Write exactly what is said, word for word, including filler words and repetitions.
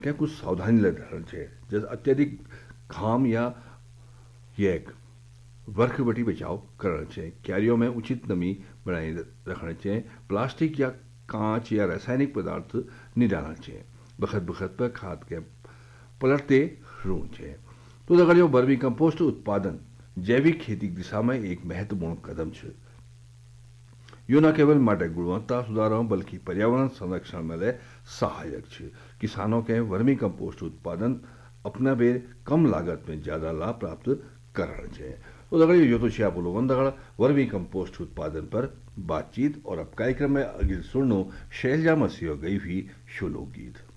क्या कुछ सावधानी रखना चाहिए, जैसे अत्यधिक घाम या एक वर्षभटी बचाव करना चाहिए। क्यारियों में उचित नमी बनाए रखना चाहिए। प्लास्टिक या कांच या रासायनिक पदार्थ नहीं डालना चाहिए। बखत बखत पर खाद के पलटते रहना चाहिए। तो दगड़ियों, वर्मी कंपोस्ट उत्पादन जैविक खेती की दिशा में एक महत्वपूर्ण कदम है। यो न केवल माटे गुणवत्ता सुधार बल्कि पर्यावरण संरक्षण में सहायक है। किसानों के वर्मी कंपोस्ट उत्पादन अपना बेर कम लागत में ज्यादा लाभ प्राप्त करना चाहिए। तो दगड़ियों, यो तो छे आप लोगों दगड़ वर्मी कंपोस्ट उत्पादन पर बातचीत, और अब कार्यक्रम में अगिल सुनो शैलजा मसीह गई हुई शो लोकगीत।